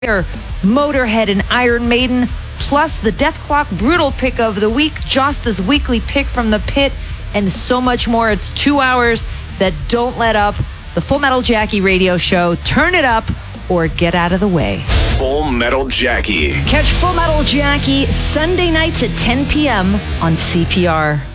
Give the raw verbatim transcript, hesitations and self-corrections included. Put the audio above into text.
Motorhead and Iron Maiden, plus the Death Clock Brutal Pick of the Week, Josta's weekly pick from the pit, and so much more. It's two hours that don't let up. The Full Metal Jackie radio show. Turn it up or get out of the way. Full Metal Jackie. Catch Full Metal Jackie Sunday nights at ten p.m. on C P R.